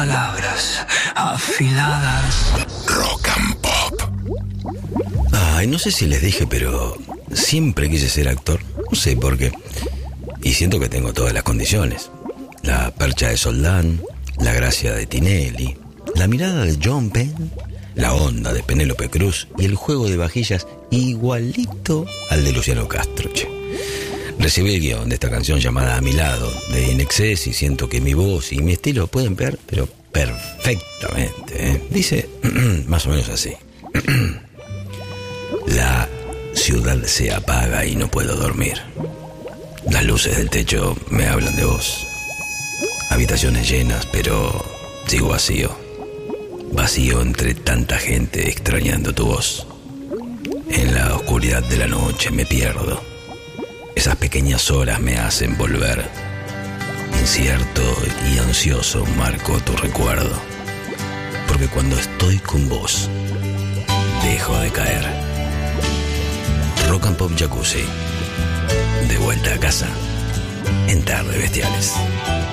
palabras afiladas. Rock and Pop. Ay, no sé si les dije, pero siempre quise ser actor. No sé por qué. Y siento que tengo todas las condiciones. La percha de Soldán, la gracia de Tinelli, la mirada de John Penn, la onda de Penélope Cruz y el juego de vajillas igualito al de Luciano Castro, che. Recibí el guión de esta canción llamada A mi lado, de In Excess, y siento que mi voz y mi estilo pueden ver, pero perfectamente, ¿eh? Dice más o menos así. La ciudad se apaga y no puedo dormir. Las luces del techo me hablan de vos. Habitaciones llenas, pero sigo vacío. Vacío entre tanta gente extrañando tu voz. En la oscuridad de la noche me pierdo. Esas pequeñas horas me hacen volver. Incierto y ansioso marco tu recuerdo. Porque cuando estoy con vos, dejo de caer. Rock and Pop Jacuzzi. De vuelta a casa en Tardes Bestiales.